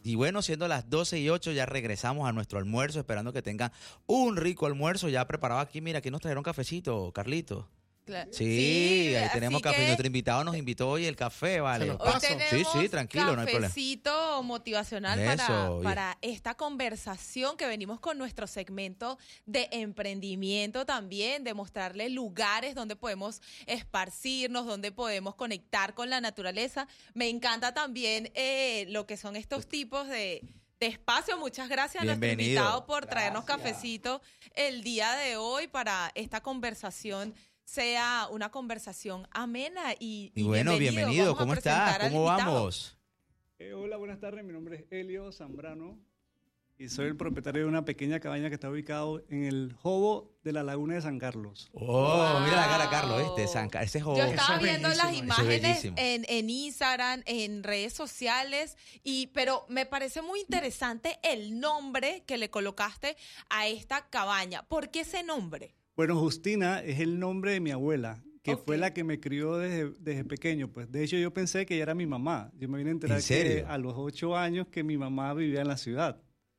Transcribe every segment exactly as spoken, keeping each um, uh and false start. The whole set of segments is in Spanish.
Y bueno, siendo las doce y ocho, ya regresamos a nuestro almuerzo, esperando que tengan un rico almuerzo ya preparado aquí. Mira, aquí nos trajeron cafecito, Carlito. Claro. Sí, Sí, ahí tenemos así café. que- Nuestro invitado nos invitó hoy el café, vale. Se lo Hoy paso. tenemos Sí, sí, tranquilo, no hay problema. cafecito motivacional para, Eso, y- para esta conversación que venimos con nuestro segmento de emprendimiento también, de mostrarle lugares donde podemos esparcirnos, donde podemos conectar con la naturaleza. Me encanta también eh, lo que son estos tipos de, de espacios. Muchas gracias a nuestro Bienvenido. invitado por traernos Gracias. cafecito el día de hoy para esta conversación sea una conversación amena y, Y bueno, bienvenido. Vamos a ¿Cómo presentar estás? al ¿Cómo invitado. vamos? Eh, hola, buenas tardes. Mi nombre es Elio Zambrano y soy el propietario de una pequeña cabaña que está ubicado en el Jobo de la Laguna de San Carlos. Oh, mira la cara, Wow. Carlos, este, Sanca, ese joven. Yo estaba Eso es viendo las bellísimo, eso es imágenes bellísimo. en, en Instagram, en redes sociales, y pero me parece muy interesante el nombre que le colocaste a esta cabaña. ¿Por qué ese nombre? Bueno, Justina es el nombre de mi abuela, que Ok. fue la que me crió desde, desde pequeño. Pues de hecho yo pensé que ella era mi mamá. Yo me vine a enterar ¿En serio? que a los ocho años que mi mamá vivía en la ciudad.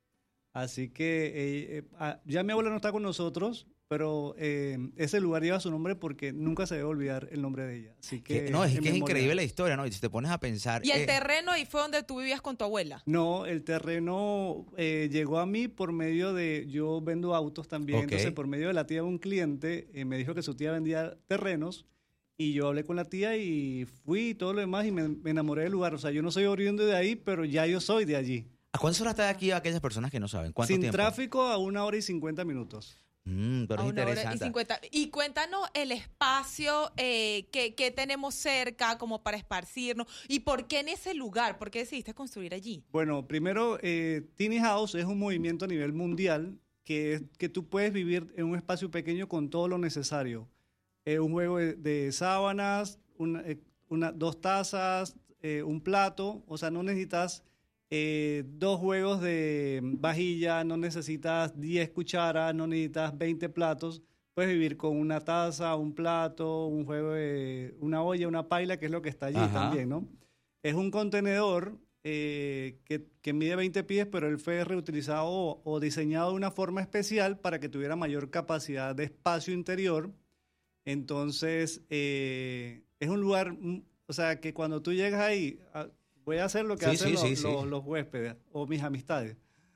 Así que eh, eh, ah, ya mi abuela no está con nosotros, pero eh, ese lugar lleva su nombre porque nunca se debe olvidar el nombre de ella. Así que Que- no, es en que es memoria. increíble la historia, ¿no? Y si te pones a pensar... Y el eh, terreno ahí fue donde tú vivías con tu abuela. No, el terreno eh, llegó a mí por medio de, yo vendo autos también, Ok. entonces por medio de la tía de un cliente, eh, me dijo que su tía vendía terrenos y yo hablé con la tía y fui y todo lo demás y me, me enamoré del lugar. O sea, yo no soy oriundo de ahí, pero ya yo soy de allí. ¿A cuántas horas está de aquí a aquellas personas que no saben? ¿Cuánto Sin tiempo? tráfico a una hora y cincuenta minutos. Mm, pero A es una hora y interesante. cincuenta. Y cuéntanos el espacio eh, que, que tenemos cerca como para esparcirnos y por qué en ese lugar, por qué decidiste construir allí. Bueno, primero, eh, Tiny House es un movimiento a nivel mundial que, es- que tú puedes vivir en un espacio pequeño con todo lo necesario. Eh, un juego de, de sábanas, una, eh, una- dos tazas, eh, un plato, o sea, no necesitas eh, dos juegos de vajilla, no necesitas diez cucharas, no necesitas veinte platos. Puedes vivir con una taza, un plato, un juego de una olla, una paila, que es lo que está allí Ajá. también, ¿no? Es un contenedor eh, que, que mide veinte pies, pero él fue reutilizado o, o diseñado de una forma especial para que tuviera mayor capacidad de espacio interior. Entonces, eh, es un lugar, mm, o sea, que cuando tú llegas ahí, a- voy a hacer lo que Sí, hacen sí, los, sí, sí. los- los huéspedes o mis amistades.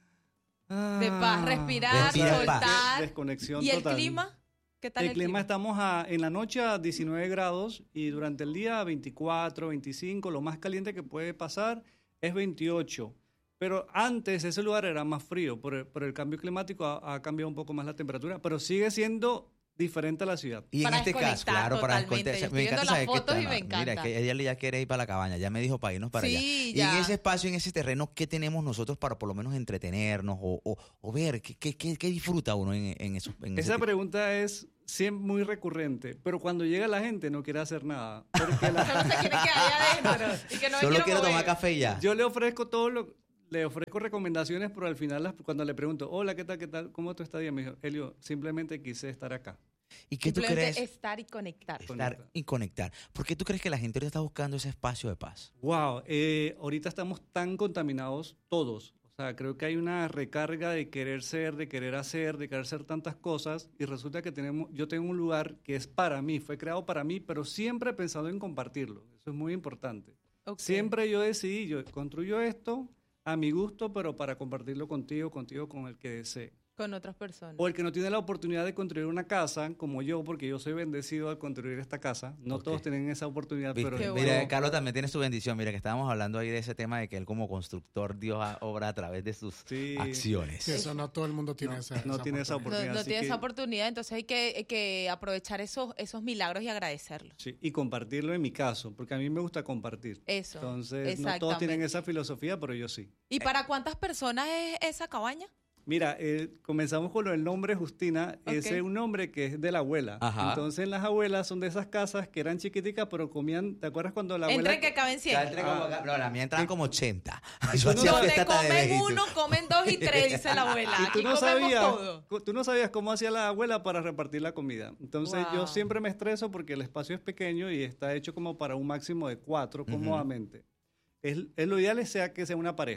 De paz, Ah, respirar, Respira paz. soltar. Desconexión ¿Y el total. clima? ¿Qué tal El el, clima estamos a, en la noche a diecinueve grados y durante el día a veinticuatro, veinticinco. Lo más caliente que puede pasar es veintiocho. Pero antes ese lugar era más frío. Por el, por el cambio climático ha, ha cambiado un poco más la temperatura, pero sigue siendo diferente a la ciudad. Y en Para este caso, desconectar claro, para totalmente. desconectar. Yo estoy viendo las saber qué fotos tal, y me ¿no? Mira, encanta. que ella ya quiere ir para la cabaña, ya me dijo para irnos para Sí, allá. Y ya. en ese espacio, en ese terreno, ¿qué tenemos nosotros para por lo menos entretenernos o, o, o ver qué, qué, qué, qué disfruta uno en, en, esos, en ese Esa tipo? pregunta es siempre muy recurrente, pero cuando llega la gente no quiere hacer nada. Porque la- Solo se quiere quedar ahí adentro y que no me Solo quiero quiero mover. tomar café y ya. yo le ofrezco todo lo, le ofrezco recomendaciones, pero al final las- cuando le pregunto, hola, ¿qué tal, qué tal? ¿Cómo tu estadía? Me dijo, Elio, simplemente quise estar acá. ¿Y qué tú Simplemente crees? estar y conectar. Estar Conectar. y conectar. ¿Por qué tú crees que la gente ahorita está buscando ese espacio de paz? Wow, eh, ahorita estamos tan contaminados todos. O sea, creo que hay una recarga de querer ser, de querer hacer, de querer hacer tantas cosas y resulta que tenemos, yo tengo un lugar que es para mí, fue creado para mí, pero siempre he pensado en compartirlo. Eso es muy importante. Ok. Siempre yo decidí, yo construyo esto a mi gusto, pero para compartirlo contigo, contigo, con el que desee. Con otras personas. O el que no tiene la oportunidad de construir una casa, como yo, porque yo soy bendecido al construir esta casa. No Ok. todos tienen esa oportunidad, ¿Viste? pero Qué yo- Mira, bueno. Carlos también tiene su bendición. Mira, que estábamos hablando ahí de ese tema de que él como constructor Dios ha- obra a través de sus Sí. acciones. Sí, eso no todo el mundo tiene No, esa, no tiene esa no, oportunidad. no así tiene que- esa oportunidad, entonces hay que, hay que aprovechar esos, esos milagros y agradecerlos. Sí, y compartirlo en mi caso, porque a mí me gusta compartir. Eso. Entonces, no todos tienen exactamente. esa filosofía, pero yo sí. ¿Y para cuántas personas es esa cabaña? Mira, eh, comenzamos con lo del nombre Justina. Ok. Ese es un nombre que es de la abuela. Ajá. Entonces, las abuelas son de esas casas que eran chiquiticas, pero comían. ¿Te acuerdas cuando la abuela. Entre que caben cien. Ya entré como acá- no, la mía entraban como ochenta. Y Yo tú no- hacía Donde fiesta hasta de comen vejito. uno, comen dos y tres, dice la abuela. Y tú Aquí no, comemos sabías, todo. cu- tú no sabías cómo hacía la abuela para repartir la comida. Entonces Wow. yo siempre me estreso porque el espacio es pequeño y está hecho como para un máximo de cuatro cómodamente. Es, es lo ideal es sea que sea una pareja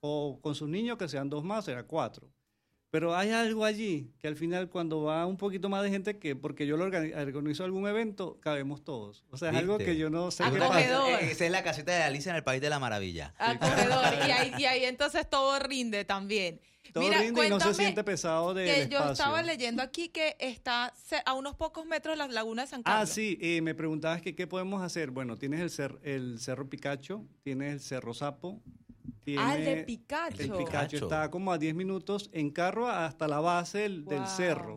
O con sus niños que sean dos más, será cuatro. Pero hay algo allí que al final cuando va un poquito más de gente, que porque yo lo organi- organizo algún evento, cabemos todos. O sea, es algo ¿Viste? que yo no sé qué Acogedor. pasa. Eh, Esa es la casita de Alicia en el País de la Maravilla. Acogedor. y, ahí, y ahí entonces todo rinde también. Todo Mira, rinde y no se cuéntame siente pesado del que espacio. yo estaba leyendo aquí que está ce- a unos pocos metros la laguna de San Ah, Carlos. sí, eh, me preguntabas que qué podemos hacer. Bueno, tienes el, cer- el Cerro Picacho, tienes el Cerro Sapo. Ah, el de tiene- Picacho. El Picacho Picacho. está como a diez minutos en carro hasta la base del, del Wow. cerro.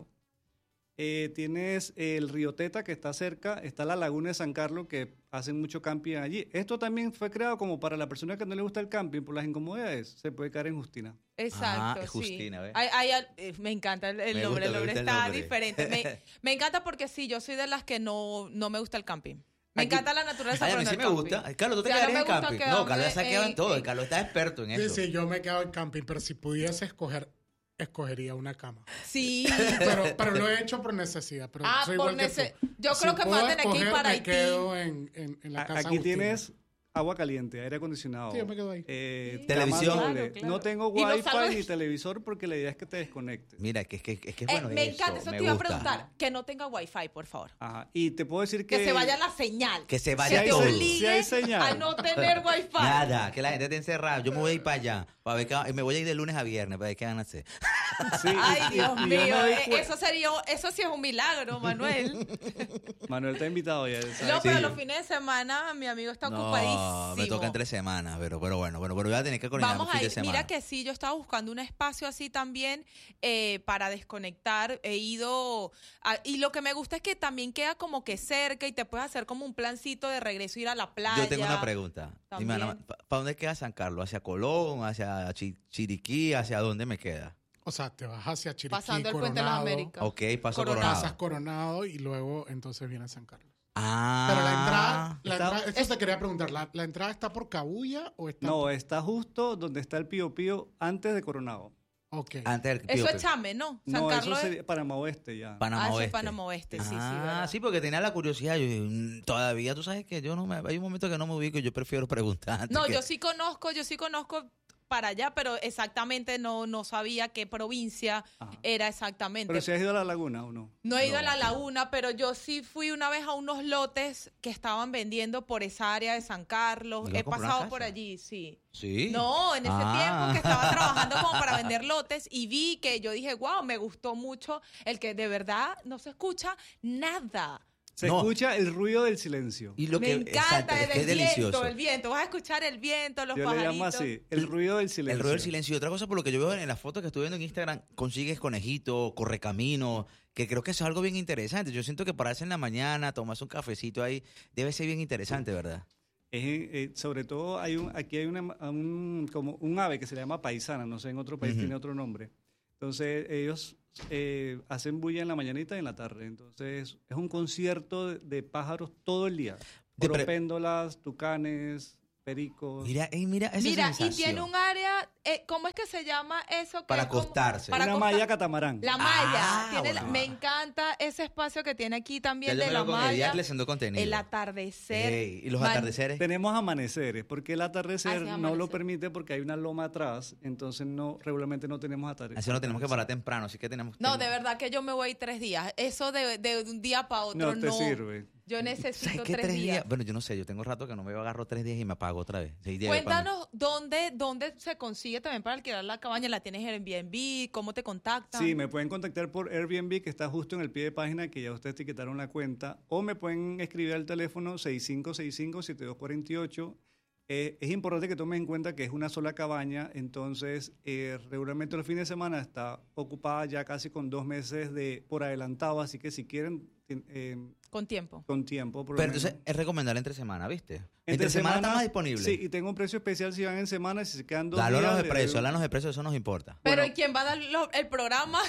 Eh, tienes el Río Teta que está cerca, está la Laguna de San Carlos que hacen mucho camping allí. Esto también fue creado como para la persona que no le gusta el camping por las incomodidades, se puede caer en Justina. Exacto, Ah, sí. Justina, ¿ves? Hay- hay al- eh, me encanta el, el Me nombre, gusta, el me nombre gusta el está nombre. diferente. Me, me encanta porque sí, yo soy de las que no, no me gusta el camping. Me Aquí- encanta la naturaleza, Ay, a pero mí no sí el me camping. gusta. Carlos, ¿tú te O sea, no quedarías me en gusta camping? quedarme No, Carlos ya se ha quedado en en- todo. en- Carlos está experto en Sí, eso. sí, yo me quedo en camping, pero si pudiese escoger, escogería una cama. Sí. Pero, pero lo he hecho por necesidad. Pero Ah, soy por igual que nece- tú. yo Si creo que puedo manden aquí escoger, para me Haití. quedo en, en, en la A- casa Aquí Agustina. tienes agua caliente, aire acondicionado. Sí, yo me quedo ahí. eh, Sí. cama Televisión. doble. Claro, claro. No tengo Y no wifi salgo- ni televisor porque la idea es que te desconectes. Mira, que es que, es que es Eh, bueno me eso, encanta, eso me te iba a gusta. preguntar. Que no tenga wifi, por favor. Ajá. Y te puedo decir que... Que se vaya la señal. Que se Que vaya te todo. obligue Si hay señal. a no tener wifi. Nada, que la gente esté encerrada. Yo me voy a ir para allá. Para ver qué, me voy a ir de lunes a viernes para ver qué van a hacer. Sí, y- Ay, y- Dios y yo mío. me doy eh, cue- Eso sería, eso sí es un milagro, Manuel. Manuel te ha invitado ya. ¿sabes? No, pero Sí. los fines de semana mi amigo está No, ocupadísimo. me toca en tres semanas, pero, pero bueno, bueno, bueno, voy a tener que coordinar Vamos un fin a de ir. semana. Mira que sí, yo estaba buscando un espacio así también eh, para desconectar. He ido. a- y lo que me gusta es que también queda como que cerca y te puedes hacer como un plancito de regreso, ir a la playa. Yo tengo una pregunta. Dime, También. Ana, ¿para dónde queda San Carlos? ¿Hacia Colón? ¿Hacia Chi- Chiriquí? ¿Hacia dónde me queda? O sea, te vas hacia Chiriquí, Pasando el Puente de las Coronado, Américas. Ok, paso Coronado. Coronado. pasas Coronado y luego entonces viene San Carlos. Ah. Pero la entrada, la Está- entrada esto te quería preguntar, ¿la, la entrada está por Cabuya o está No, está justo donde está el Pío Pío antes de Coronado. Ok. Antes del Eso Pío es Chame, ¿no? San No, Carlos eso es- sería Panamá Oeste ya. Panamá Ah, eso es Oeste. Panamá Oeste, sí, sí, Ah, verdad. sí, porque tenía la curiosidad. Yo, mm, todavía, tú sabes que yo no me. Hay un momento que no me ubico y yo prefiero preguntar. antes No, que- yo sí conozco, yo sí conozco para allá, pero exactamente no, no sabía qué provincia Ajá. era exactamente. Pero si has ido a la laguna o no. No he ido No. a la laguna, pero yo sí fui una vez a unos lotes que estaban vendiendo por esa área de San Carlos. ¿Ibas a He comprar una pasado por casa? allí, sí. Sí. No, en ese Ah. tiempo que estaba trabajando como para vender lotes y vi que yo dije, wow, me gustó mucho el que de verdad no se escucha nada. Se No. escucha el ruido del silencio. Y lo Me que, encanta exacto, es el, que es viento, delicioso. el viento. Vas a escuchar el viento, los Yo le pajaritos. llamo así, el ruido del silencio. El ruido del silencio. Y otra cosa, por lo que yo veo en las fotos que estoy viendo en Instagram, consigues conejito, correcamino, que creo que eso es algo bien interesante. Yo siento que pararse en la mañana, tomarse un cafecito ahí, debe ser bien interesante, ¿verdad? Es, eh, sobre todo, hay un, aquí hay una, un, como un ave que se llama paisana, no sé, en otro país Ujú. tiene otro nombre. Entonces, ellos eh, hacen bulla en la mañanita y en la tarde. Entonces, es un concierto de, de pájaros todo el día. De pre- Oropéndolas, tucanes, pericos. Mira, ey, mira esa Mira, y sensación. tiene un área, eh, ¿cómo es que se llama eso? Que Para es como- acostarse. para una acostar- malla catamarán. La malla. Ah, Tiene la- bueno. me encanta ese espacio que tiene aquí Ya también yo de me la veo con malla. Ediacle haciendo contenido. El atardecer. Ey, ¿y los Man- atardeceres? Tenemos amaneceres, porque el Ah, atardecer sí, no amanecer. lo permite porque hay una loma atrás, entonces no regularmente no tenemos atardecer. Así no tenemos que parar temprano, así que tenemos No, tenemos- de verdad que yo me voy tres días. Eso de, de un día para otro No no. te sirve. Yo necesito ¿Sabes qué? tres, Tres días. días. Bueno, yo no sé, yo tengo rato que no me agarro tres días y me apago otra vez. Seis días para mí. Cuéntanos dónde, dónde se consigue también para alquilar la cabaña. ¿La tienes en Airbnb? ¿Cómo te contactan? Sí, me pueden contactar por Airbnb, que está justo en el pie de página, que ya ustedes etiquetaron la cuenta, o me pueden escribir al teléfono seis cinco seis cinco, siete dos cuatro ocho. Eh, es importante que tomen en cuenta que es una sola cabaña, entonces eh, regularmente los fines de semana está ocupada ya casi con dos meses de por adelantado, así que si quieren tien- eh, Con tiempo. con tiempo. Por lo Pero menos. entonces es recomendable entre semana, ¿viste? Entre, semana está semanas, más disponible. Sí, y tengo un precio especial si van en semana y si se quedan dos Háblanos días. de le precio, doy- háblanos de precio, eso nos importa. Pero Bueno. ¿y quién va a dar lo- el programa?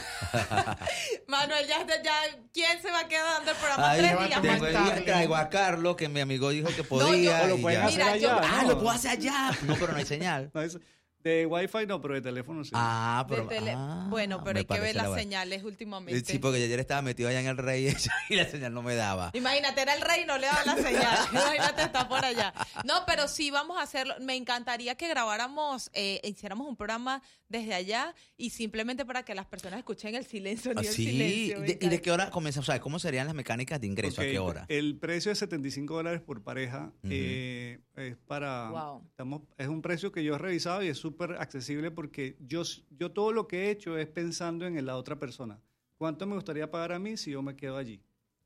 Manuel, ya, ya, ¿quién se va a quedar dando el programa? Ahí Tres va, días tengo Tengo más el Marta. día, tarde. traigo a Carlos, que mi amigo dijo que yo- podía. O lo y pueden ya. hacer Mira, yo- allá. Ah, ¿no? lo puedo hacer allá. No, pero no hay señal. No, es- De Wi-Fi no, pero de teléfono sí. Ah, De pero... tele- ah, bueno, pero me hay que ver parece las la buena. señales últimamente. Sí, porque yo ayer estaba metido allá en el Rey y la señal no me daba. Imagínate, era el rey y no le daba la señal. Imagínate, está por allá. No, pero sí vamos a hacerlo. Me encantaría que grabáramos, eh, hiciéramos un programa desde allá y simplemente para que las personas escuchen el silencio, ni el Sí, silencio. me de- ¿y de encanta. qué hora comenzamos? O sea, ¿cómo serían las mecánicas de ingreso? Ok, ¿A qué hora? El precio es setenta y cinco dólares por pareja. Ujú. eh, es para... Wow. Estamos, es un precio que yo he revisado y es súper accesible porque yo, yo todo lo que he hecho es pensando en la otra persona. ¿Cuánto me gustaría pagar a mí si yo me quedo allí?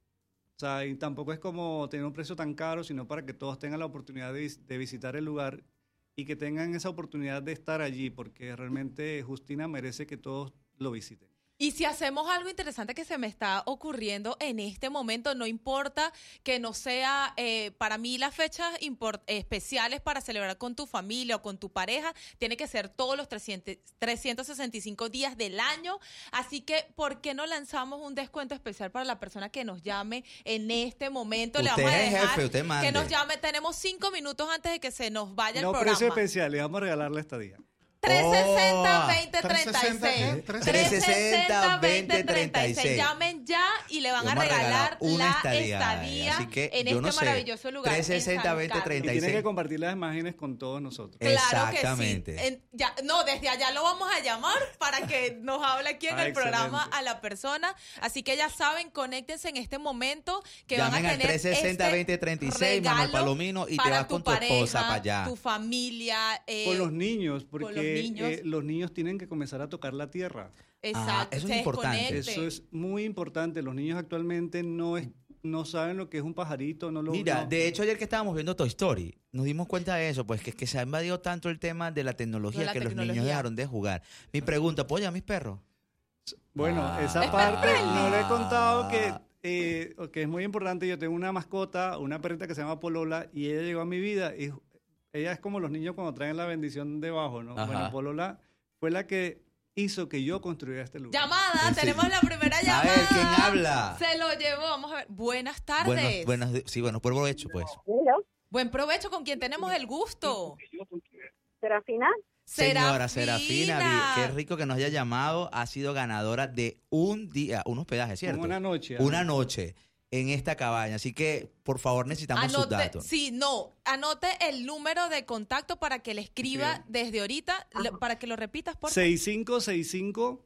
O sea, y tampoco es como tener un precio tan caro, sino para que todos tengan la oportunidad de, vis- de visitar el lugar y que tengan esa oportunidad de estar allí, porque realmente Justina merece que todos lo visiten. Y si hacemos algo interesante que se me está ocurriendo en este momento, no importa que no sea, eh, para mí las fechas import- especiales para celebrar con tu familia o con tu pareja, tiene que ser todos los trescientos, trescientos sesenta y cinco días del año. Así que, ¿por qué no lanzamos un descuento especial para la persona que nos llame en este momento? Le Usted vamos a es dejar jefe, usted mande. que nos llame. Tenemos cinco minutos antes de que se nos vaya No el precio programa. especial, le vamos a regalar la estadía. trescientos sesenta, Oh. veinte, treinta y seis. trescientos sesenta, veinte, treinta y seis. Llamen ya y le van a Vamos a regalar regalar una la estadía, estadía así que en yo este no sé, maravilloso lugar. en trescientos sesenta, San veinte, Carlos. treinta Y y tiene seis. que compartir las imágenes con todos nosotros. Claro que sí. Exactamente. En- ya, no, desde allá lo vamos a llamar para que nos hable aquí en Ah, el programa excelente. a la persona. Así que ya saben, conéctense en este momento que Llamen van a al tener trescientos sesenta, este veinte, treinta y seis, Manuel regalo Palomino, y te para vas con tu pareja, esposa para allá. tu familia. eh, Con los niños, porque con los niños. eh, los niños tienen que comenzar a tocar la tierra. Exacto, Ah, eso es se importante. desconecten. Eso es muy importante. Los niños actualmente no es, no saben lo que es un pajarito, no lo Mira, no- de hecho ayer que estábamos viendo Toy Story, nos dimos cuenta de eso, pues que, que se ha invadido tanto el tema de la tecnología De la que los niños tecnología. dejaron de jugar. Mi pregunta, ¿puedo llevar a mis perros? Bueno, Ah. esa Es parte perfecto. no le he contado que, eh, que es muy importante. Yo tengo una mascota, una perrita que se llama Polola, y ella llegó a mi vida. Y ella es como los niños cuando traen la bendición debajo, ¿no? Ajá. Bueno, Polola fue la que hizo que yo construyera este lugar. Llamada, ¿En tenemos serio? la primera A llamada. ver, ¿quién habla? Se lo llevó, vamos a ver. Buenas tardes. Buenos, buenos, sí, bueno, por provecho, pues. Hello, Buen provecho con quien tenemos el gusto. Serafina. Señora Serafina, vi- qué rico que nos haya llamado. Ha sido ganadora de un día, un hospedaje, ¿cierto? Como una noche. Una ajá. noche en esta cabaña. Así que, por favor, necesitamos sus Anote, datos. sí, no, anote el número de contacto para que le escriba Sí. desde ahorita, le- para que lo repitas, por favor. seis cinco seis cinco,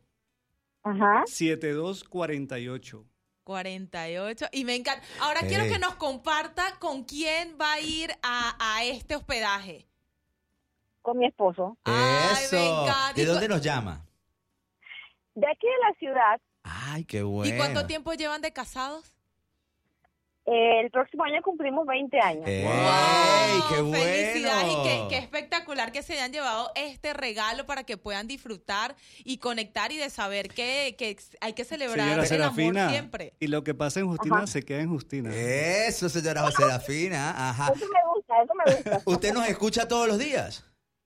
Ajá. siete dos cuatro ocho. cuarenta y ocho. Y me encanta. Ahora quiero Ey. que nos comparta con quién va a ir a, a este hospedaje. Con mi esposo. Ay, Eso. me encanta. ¿De ¿Y cu- dónde nos llama? De aquí de la ciudad, Ay, qué bueno. ¿Y cuánto tiempo llevan de casados? eh, el próximo año cumplimos veinte años. ¡Ey, ¡Wow! qué bueno! Felicidades y qué, qué espectacular que se hayan llevado este regalo para que puedan disfrutar y conectar y de saber que, que hay que celebrar Señora el Serafina, amor siempre. y lo que pasa en Justina Ajá. se queda en Justina. Eso, señora Serafina. Ajá. Eso me gusta, eso me gusta. ¿Usted nos escucha todos los días?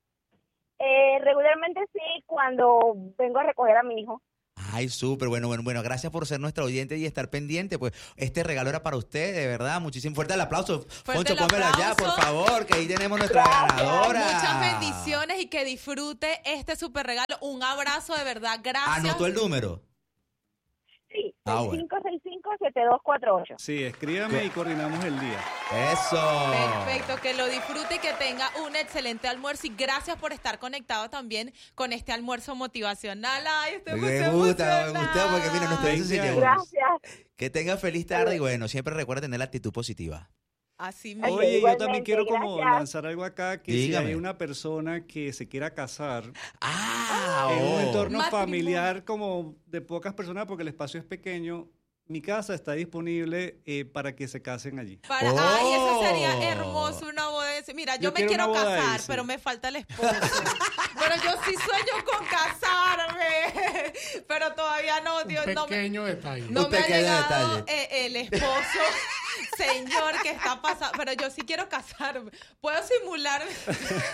Eh, regularmente sí, cuando vengo a recoger a mi hijo. Ay, súper, bueno, bueno, bueno, gracias por ser nuestra oyente y estar pendiente, pues este regalo era para usted, de verdad, muchísimo fuerte el aplauso. Foncho, el pónmela ya, por aplauso. favor, que ahí tenemos nuestra ganadora. Muchas bendiciones y que disfrute este super regalo. Un abrazo de verdad, gracias. ¿Anotó el número? Sí, Ah, seis bueno. cinco seis cinco, siete dos cuatro ocho. Sí, escríbame y coordinamos el día. Eso. Perfecto, que lo disfrute y que tenga un excelente almuerzo. Y gracias por estar conectado también con este almuerzo motivacional. Ay, estoy muy Me gusta, me emocionada. gustó, porque mira, nuestro eso se Veinte llevó. Gracias. Que tenga feliz tarde y bueno, siempre recuerda tener la actitud positiva. Así mismo. Oye, yo igualmente, también quiero como gracias. lanzar algo acá, que Dígame. si hay una persona que se quiera casar Ah, en un oh. entorno Matrimonio. familiar como de pocas personas, porque el espacio es pequeño, mi casa está disponible eh, para que se casen allí. Para, Oh. Ay, eso sería hermoso, una boda de ese. Mira, yo, Yo me quiero quiero una boda de casar, ese. pero me falta el esposo. Pero yo sí sueño con casarme. Pero todavía no, Un Dios, no me, pequeño detalle. no Un me ha pequeño llegado detalle. eh, el esposo, señor, que está pasando. Pero yo sí quiero casarme. Puedo simular.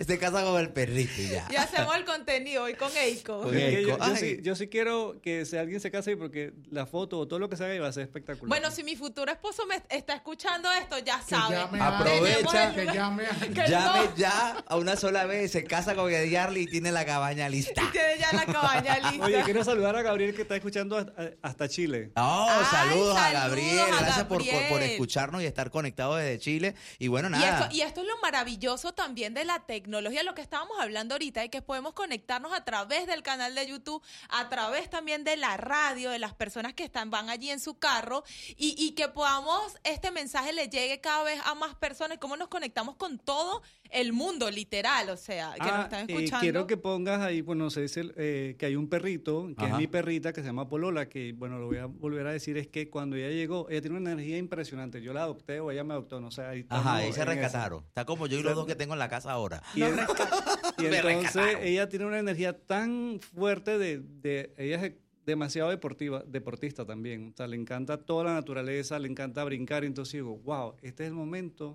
Se casa con el perrito y ya. Y hacemos el contenido hoy con Eiko. Con Es que yo, yo Ay. sí, yo sí quiero que si alguien se case ahí porque la foto o todo lo que se haga ahí va a ser espectacular. Bueno, si mi futuro esposo me está escuchando esto, ya Que sabe. llame a- Aprovecha. Que llame a- Que Llame no. ya a una sola vez, se casa con Ediarly y tiene la cabaña lista. Y tiene ya la cabaña lista. Oye, quiero saludar a Gabriel que está escuchando hasta, hasta Chile. Oh, Ay, saludos a saludos Gabriel, a gracias por, por, por Gabriel. escucharnos y estar conectados desde Chile. Y bueno, Y nada. esto, y esto es lo maravilloso también de la tecnología, lo que estábamos hablando ahorita, y que podemos conectarnos a través del canal de YouTube, a través también de la radio, de las personas que están van allí en su carro, y, y que podamos, este mensaje le llegue cada vez a más personas, cómo nos conectamos con todo el mundo, literal, o sea, que nos Ah, están eh, escuchando. quiero que pongas ahí, bueno, se dice eh, que hay un perrito, que Ajá. es mi perrita, que se llama Polola, que, bueno, lo voy a volver a decir, es que cuando ella llegó, ella tiene una energía impresionante. Yo la adopté o ella me adoptó, no sé. Ahí estamos Ajá, ahí se en eso. rescataron. Está como yo y los dos que tengo en la casa ahora. Y, en- y Me entonces rescataron. ella tiene una energía tan fuerte de, de ella es demasiado deportiva, deportista también. O sea, le encanta toda la naturaleza, le encanta brincar. Y entonces digo, wow, este es el momento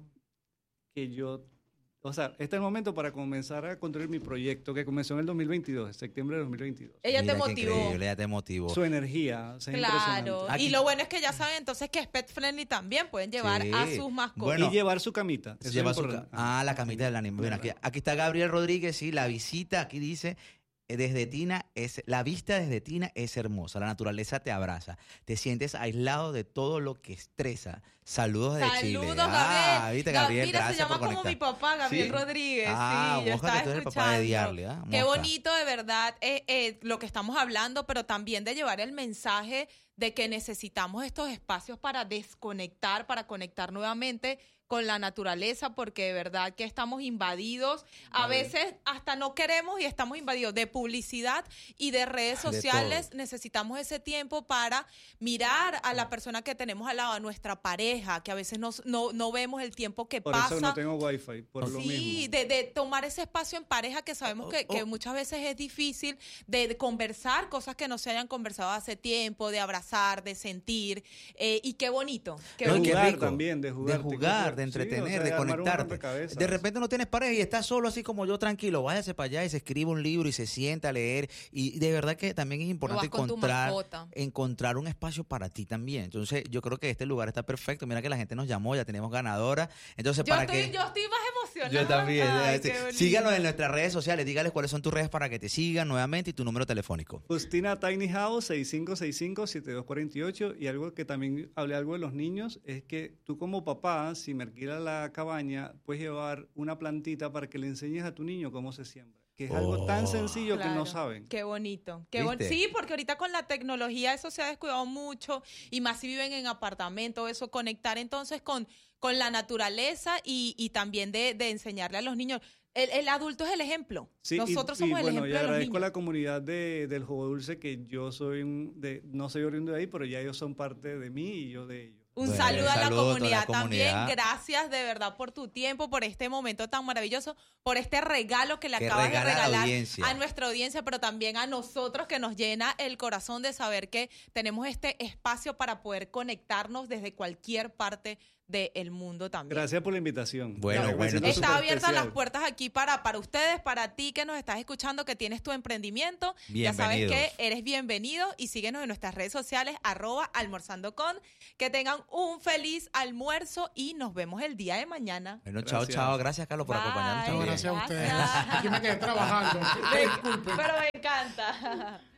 que yo, o sea, este es el momento para comenzar a construir mi proyecto que comenzó en el dos mil veintidós, en septiembre de dos mil veintidós. Ella Mira te qué motivó. increíble, ella te motivó. Su energía, o sea, es Claro, impresionante. Aquí- y lo bueno es que ya saben entonces que es pet friendly también, pueden llevar Sí. a sus mascotas. Bueno, y llevar su camita. eso Lleva es su ca- importante. ah, la camita del anime. Bueno, aquí, aquí está Gabriel Rodríguez, sí, la visita, aquí dice, eh, desde Tina, es la vista desde Tina es hermosa, la naturaleza te abraza, te sientes aislado de todo lo que estresa. Saludos de Chile. Saludos, Ah, Gabriel. viste, Gab- Gabriel, Mira, se gracias llama por como conectar. mi papá, Gabriel ¿Sí? Rodríguez. Ah, sí, yo mosca, estaba que tú eres el papá de escuchando. Diarly, ah, Qué mosca. bonito, de verdad, eh, eh, lo que estamos hablando, pero también de llevar el mensaje de que necesitamos estos espacios para desconectar, para conectar nuevamente con la naturaleza, porque de verdad que estamos invadidos. A veces hasta no queremos y estamos invadidos de publicidad y de redes De sociales. todo. Necesitamos ese tiempo para mirar a la persona que tenemos al lado, a nuestra pareja, que a veces no, no, no vemos el tiempo que Por pasa. eso no tengo wifi, por lo Sí, mismo. de, de tomar ese espacio en pareja que sabemos que, que Oh, oh. muchas veces es difícil, de, de conversar cosas que no se hayan conversado hace tiempo, de abrazar, de sentir, eh, y qué bonito. Qué De No, y qué bonito. jugar rico. también, de jugar. De jugar, de Sí, o sea, entretener, de armar un conectarte. rompecabezas. De repente no tienes pareja y estás solo así como yo, tranquilo. Váyase para allá y se escribe un libro y se sienta a leer. Y de verdad que también es importante vas con tu encontrar, mascota. encontrar un espacio para ti también. Entonces yo creo que este lugar está perfecto. Mira que la gente nos llamó, ya tenemos ganadora. Entonces Yo para estoy, que... yo estoy más emocionada. Yo también. Ay, Sí. qué bonito. Síganos en nuestras redes sociales. Dígales cuáles son tus redes para que te sigan nuevamente y tu número telefónico. Justina Tiny House seis cinco seis cinco, siete dos cuatro ocho, y algo que también hablé algo de los niños es que tú como papá, si me alquilas la cabaña, puedes llevar una plantita para que le enseñes a tu niño cómo se siembra, que es algo tan Oh. sencillo que no Claro. saben. Qué bonito. Qué bon- ¿Viste? Sí, porque ahorita con la tecnología eso se ha descuidado mucho y más si viven en apartamentos, eso, conectar entonces con, con la naturaleza y, y también de, de enseñarle a los niños. El, el adulto es el ejemplo. Sí, y- Nosotros y, somos el bueno, ejemplo y de los agradezco a niños. la comunidad de, del Jugo Dulce que yo soy un, de, no soy oriundo de ahí, pero ya ellos son parte de mí y yo de ellos. Un Bueno, saludo a la saludo a toda la comunidad también. comunidad. Gracias de verdad por tu tiempo, por este momento tan maravilloso, por este regalo que le Que acabas de regala a la regalar audiencia. a nuestra audiencia, pero también a nosotros, que nos llena el corazón de saber que tenemos este espacio para poder conectarnos desde cualquier parte del mundo también. Gracias por la invitación. Bueno, Me bueno, siento entonces- Está súper abiertas las especial. puertas aquí para, para ustedes, para ti que nos estás escuchando, que tienes tu emprendimiento. Ya sabes Bienvenidos. que eres bienvenido y síguenos en nuestras redes sociales, arroba almorzando con. Que tengan un feliz almuerzo y nos vemos el día de mañana. Bueno, chao, Gracias. chao. Gracias, Carlos, por Bye. acompañarnos. Muchas también. gracias a ustedes. Gracias. Aquí me quedé trabajando. Disculpen. Pero me encanta.